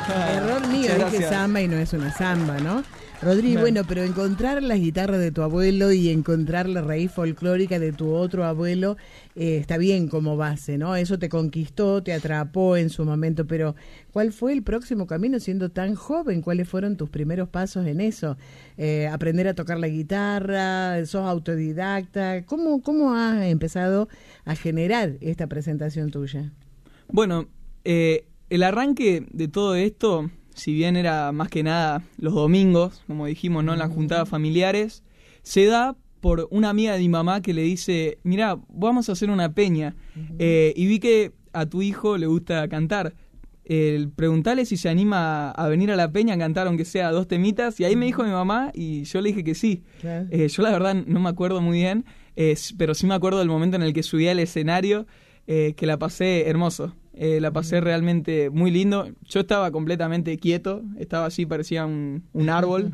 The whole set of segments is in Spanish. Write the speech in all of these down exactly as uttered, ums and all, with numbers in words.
Error mío, dije samba y no es una samba, ¿no? Rodri, no. Bueno, pero encontrar las guitarras de tu abuelo y encontrar la raíz folclórica de tu otro abuelo eh, está bien como base, ¿no? Eso te conquistó, te atrapó en su momento, pero ¿cuál fue el próximo camino siendo tan joven? ¿Cuáles fueron tus primeros pasos en eso? Eh, aprender a tocar la guitarra, sos autodidacta, ¿cómo, cómo has empezado a generar esta presentación tuya? Bueno, eh, el arranque de todo esto, si bien era más que nada los domingos, como dijimos, ¿no? En las juntadas familiares, se da por una amiga de mi mamá que le dice, mirá, vamos a hacer una peña, uh-huh. eh, y vi que a tu hijo le gusta cantar, eh, preguntale si se anima a venir a la peña a cantar aunque sea dos temitas, y ahí me dijo mi mamá y yo le dije que sí. Claro. Eh, yo la verdad no me acuerdo muy bien, eh, pero sí me acuerdo del momento en el que subí al escenario, eh, que la pasé hermoso. Eh, la pasé realmente muy lindo. Yo estaba completamente quieto, estaba así, parecía un, un árbol,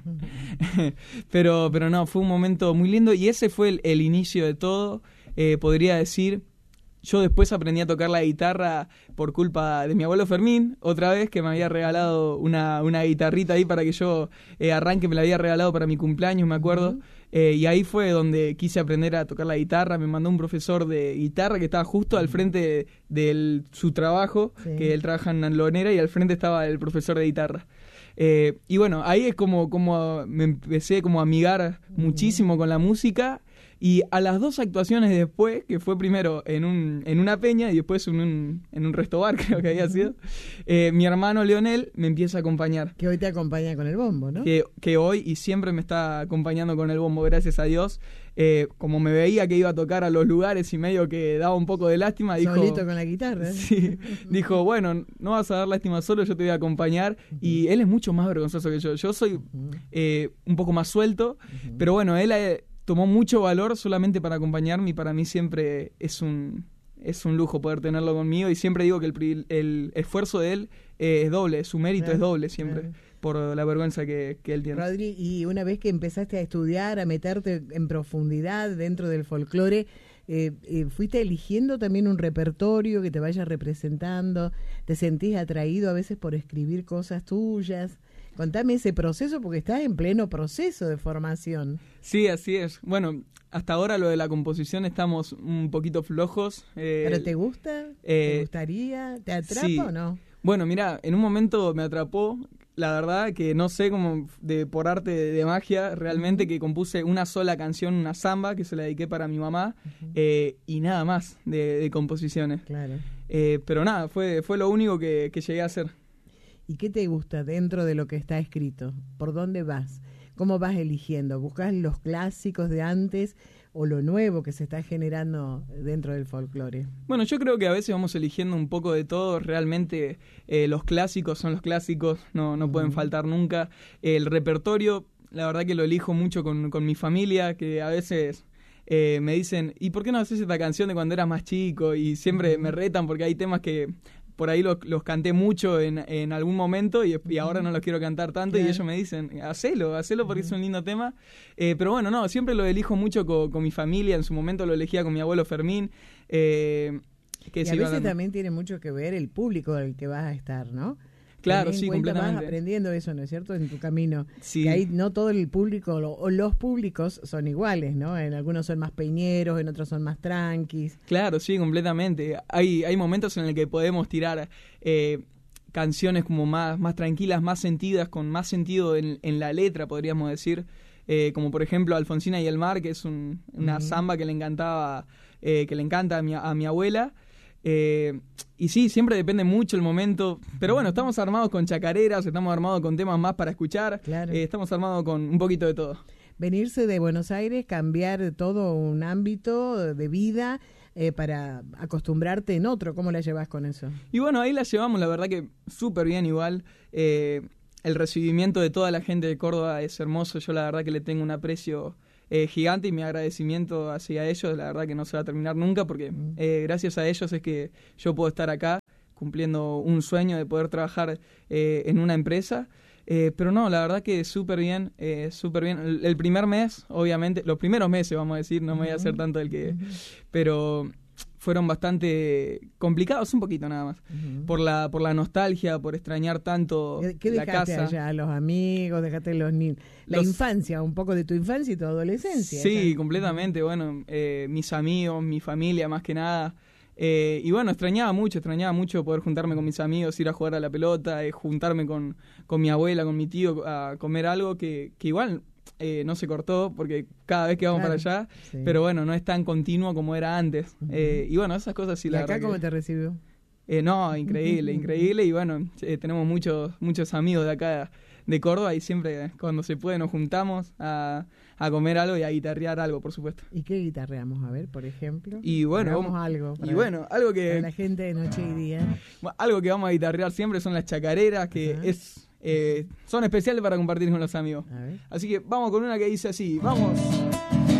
pero, pero no, fue un momento muy lindo y ese fue el, el inicio de todo, eh, podría decir. Yo después aprendí a tocar la guitarra por culpa de mi abuelo Fermín, otra vez, que me había regalado una, una guitarrita ahí para que yo eh, arranque, me la había regalado para mi cumpleaños, me acuerdo. Uh-huh. Eh, y ahí fue donde quise aprender a tocar la guitarra. Me mandó un profesor de guitarra que estaba justo al frente de, de el, su trabajo, sí. Que él trabaja en Lonera, y al frente estaba el profesor de guitarra. Eh, y bueno, ahí es como, como me empecé como a amigar uh-huh. muchísimo con la música. Y a las dos actuaciones después, que fue primero en un en una peña y después en un, en un resto bar, creo que había sido, eh, mi hermano Leonel me empieza a acompañar. Que hoy te acompaña con el bombo, ¿no? Que, que hoy y siempre me está acompañando con el bombo, gracias a Dios. Eh, como me veía que iba a tocar a los lugares y medio que daba un poco de lástima, dijo... Solito con la guitarra. ¿eh? Sí, dijo, bueno, no vas a dar lástima solo, yo te voy a acompañar. Uh-huh. Y él es mucho más vergonzoso que yo. Yo soy uh-huh. eh, un poco más suelto, uh-huh. pero bueno, él... Eh, tomó mucho valor solamente para acompañarme y para mí siempre es un es un lujo poder tenerlo conmigo y siempre digo que el, el esfuerzo de él eh, es doble, su mérito claro, es doble siempre claro. por la vergüenza que, que él tiene. Rodri, y una vez que empezaste a estudiar, a meterte en profundidad dentro del folclore, eh, eh, ¿fuiste eligiendo también un repertorio que te vaya representando? ¿Te sentís atraído a veces por escribir cosas tuyas? Contame ese proceso porque estás en pleno proceso de formación. Sí, así es. Bueno, hasta ahora lo de la composición estamos un poquito flojos. Eh, ¿Pero te gusta? Eh, ¿Te gustaría? ¿Te atrapa sí. o no? Bueno, mira, en un momento me atrapó. La verdad que no sé cómo, de, por arte de, de magia, realmente que compuse una sola canción, una samba, que se la dediqué para mi mamá, uh-huh. eh, y nada más de, de composiciones. Claro. Eh, pero nada, fue, fue lo único que, que llegué a hacer. ¿Y qué te gusta dentro de lo que está escrito? ¿Por dónde vas? ¿Cómo vas eligiendo? ¿Buscas los clásicos de antes o lo nuevo que se está generando dentro del folclore? Bueno, yo creo que a veces vamos eligiendo un poco de todo. Realmente eh, los clásicos son los clásicos, no, no uh-huh. pueden faltar nunca. El repertorio, la verdad que lo elijo mucho con, con mi familia, que a veces... Eh, me dicen, ¿y por qué no haces esta canción de cuando eras más chico? Y siempre me retan porque hay temas que por ahí los, los canté mucho en, en algún momento y, y ahora no los quiero cantar tanto. Claro. Y ellos me dicen, hacelo, hacelo porque uh-huh. es un lindo tema. Eh, pero bueno, no, siempre lo elijo mucho con, con mi familia. En su momento lo elegía con mi abuelo Fermín. Eh, que y a veces también tiene mucho que ver el público del que vas a estar, ¿no? Claro, sí, completamente. Vas aprendiendo eso, ¿no es cierto?, en tu camino. Sí. Que ahí no todo el público, lo, o los públicos son iguales, ¿no? En algunos son más peñeros, en otros son más tranquis. Claro, sí, completamente. Hay, hay momentos en el que podemos tirar eh, canciones como más, más tranquilas, más sentidas, con más sentido en, en la letra, podríamos decir. Eh, como por ejemplo Alfonsina y el mar, que es un, una uh-huh. samba que le encantaba, eh, que le encanta a mi, a mi abuela. Eh, y sí, siempre depende mucho el momento, pero bueno, estamos armados con chacareras, estamos armados con temas más para escuchar, claro. eh, estamos armados con un poquito de todo. Venirse de Buenos Aires, cambiar todo un ámbito de vida eh, para acostumbrarte en otro, ¿cómo la llevas con eso? Y bueno, ahí la llevamos, la verdad que súper bien igual. eh, el recibimiento de toda la gente de Córdoba es hermoso, yo la verdad que le tengo un aprecio Eh, gigante y mi agradecimiento hacia ellos, la verdad que no se va a terminar nunca porque eh, gracias a ellos es que yo puedo estar acá cumpliendo un sueño de poder trabajar eh, en una empresa, eh, pero no, la verdad que súper bien, eh, súper bien. El, el primer mes, obviamente, los primeros meses vamos a decir, no me voy a hacer tanto el que... pero fueron bastante complicados, un poquito nada más, uh-huh. por la por la nostalgia, por extrañar tanto ¿Qué la dejaste casa. allá? Los amigos, dejaste los niños, la los... infancia, un poco de tu infancia y tu adolescencia. Sí, allá. completamente, bueno, eh, mis amigos, mi familia más que nada. Eh, y bueno, extrañaba mucho, extrañaba mucho poder juntarme con mis amigos, ir a jugar a la pelota, eh, juntarme con, con mi abuela, con mi tío, a comer algo que, que igual eh, no se cortó, porque cada vez que vamos claro, para allá, sí. pero bueno, no es tan continuo como era antes. Uh-huh. Eh, y bueno, esas cosas sí ¿Y la acá verdad cómo que... te recibió? Eh, no, increíble, increíble. Y bueno, eh, tenemos muchos muchos amigos de acá de Córdoba y siempre cuando se puede nos juntamos a, a comer algo y a guitarrear algo, por supuesto. ¿Y qué guitarreamos? A ver, por ejemplo. Y bueno, vamos algo. Y bueno, algo que... Para la gente de noche y día. Algo que vamos a guitarrear siempre son las chacareras, que uh-huh. es eh, son especiales para compartir con los amigos. Así que vamos con una que dice así, vamos...